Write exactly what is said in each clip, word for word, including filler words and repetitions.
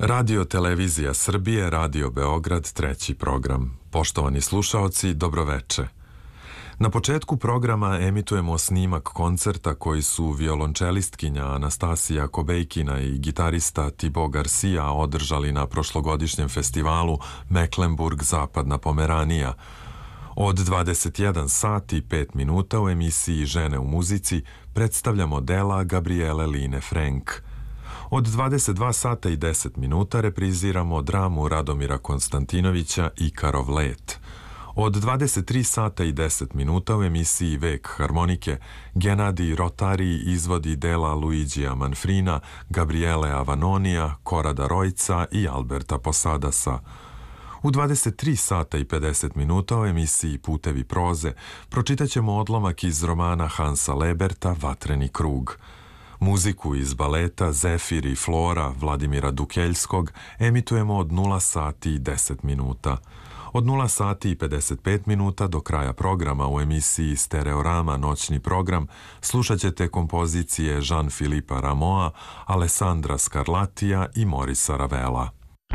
Radio Televizija Srbije, Radio Beograd, treći program. Poštovani slušaoci, dobroveče. Na početku programa emitujemo snimak koncerta koji su violončelistkinja Anastasija Kobejkina i gitarista Thibaut Garcia održali na prošlogodišnjem festivalu Mecklenburg Zapadna Pomeranija. Od dvadeset jedan sat i pet minuta u emisiji Žene u muzici predstavljamo dela Gabriele Line Frank. Od dvadeset dva sata i deset minuta repriziramo dramu Radomira Konstantinovića Ikarov let. Od dvadeset tri sata i deset minuta u emisiji Vek harmonike Genadij Rotari izvodi dela Luigija Manfrina, Gabriele Avanonija, Korada Rojca i Alberta Posadasa. U dvadeset tri sata i pedeset minuta u emisiji Putevi proze pročitaćemo odlomak iz romana Hansa Leberta Vatreni krug. Muziku iz baleta Zefir i Flora Vladimira Dukeljskog emitujemo od nula sati i deset minuta. Od nula sati i pedeset pet minuta do kraja programa u emisiji Stereorama noćni program slušat ćete kompozicije Jean-Philippa Rameau, Alessandra Scarlattija i Morisa Ravela.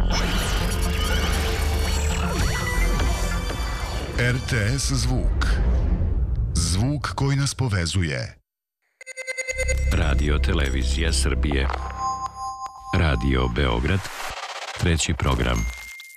R T S zvuk. Zvuk koji nas povezuje. Radio Televizija Srbije. Radio Beograd, treći program.